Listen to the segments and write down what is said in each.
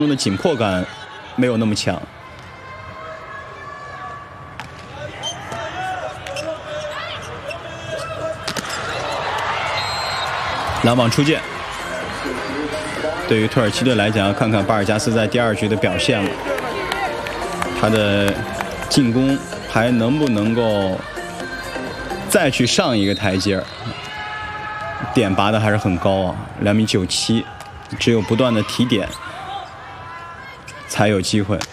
中的紧迫感没有那么强。篮网出界。对于土耳其队来讲，要看看巴尔加斯在第2局的表现了，他的进攻还能不能够再去上一个台阶，点拔的还是很高啊，2.97米，只有不断的提点才有机会。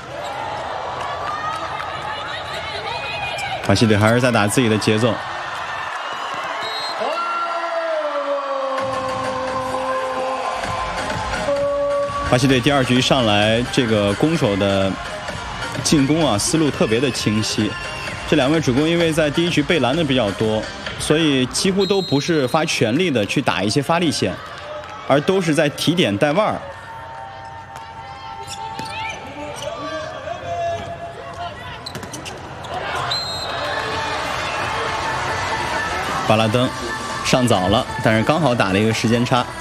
巴西队还是在打自己的节奏。巴西队第2局上来，这个攻守的进攻啊，思路特别的清晰。这2位主攻因为在第1局被拦的比较多，所以几乎都不是发全力的去打一些发力线，而都是在提点带腕儿。巴拉登上早了，但是刚好打了一个时间差。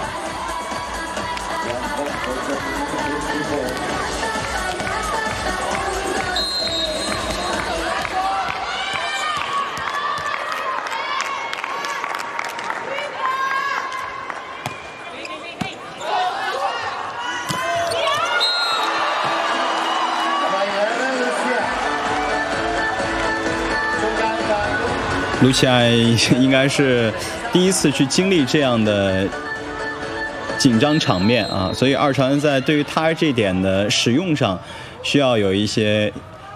卢奇埃应该是第1次去经历这样的紧张场面啊，所以二传在对于他这点的使用上需要有一些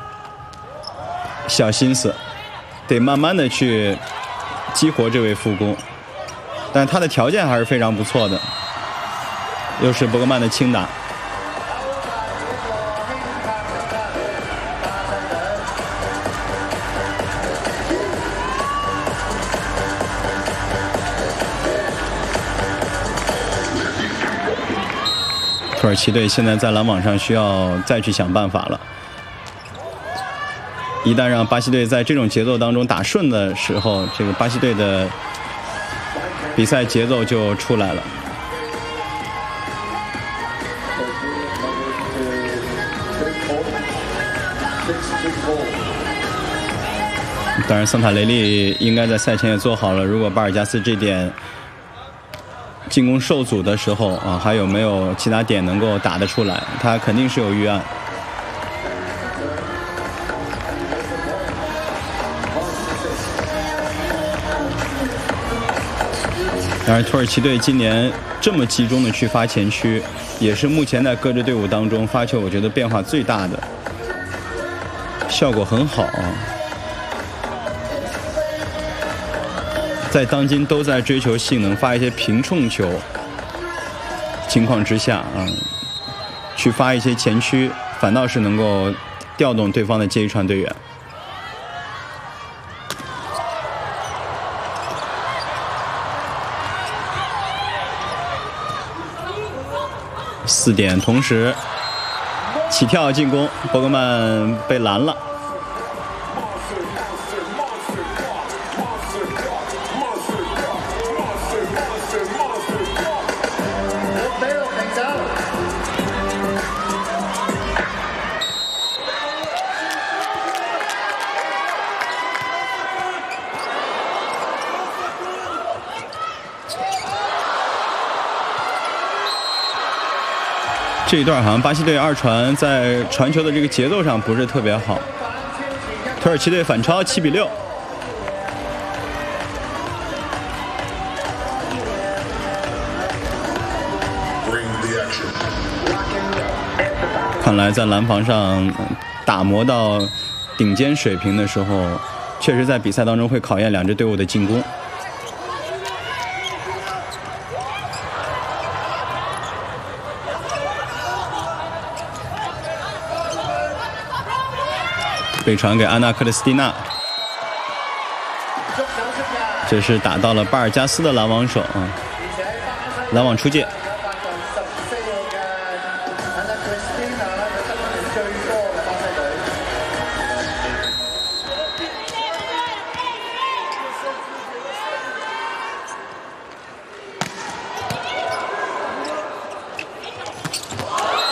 小心思，得慢慢的去激活这位副攻，但是他的条件还是非常不错的，又是伯格曼的轻打。土耳其队现在在篮网上需要再去想办法了。一旦让巴西队在这种节奏当中打顺的时候，这个巴西队的比赛节奏就出来了。当然，桑塔雷利应该在赛前也做好了，如果巴尔加斯这点进攻受阻的时候啊，还有没有其他点能够打得出来？他肯定是有预案。当然，土耳其队今年这么集中的去发前区，也是目前在各支队伍当中发球我觉得变化最大的，效果很好啊。在当今都在追求性能，发一些平冲球情况之下啊，去发一些前区，反倒是能够调动对方的接一传队员。4点同时起跳进攻，伯格曼被拦了。这一段好像巴西队二传在传球的这个节奏上不是特别好，土耳其队反超7-6。看来在篮防上打磨到顶尖水平的时候，确实在比赛当中会考验2支队伍的进攻。被传给安娜克里斯蒂娜，这是打到了巴尔加斯的拦网手啊，拦网出界。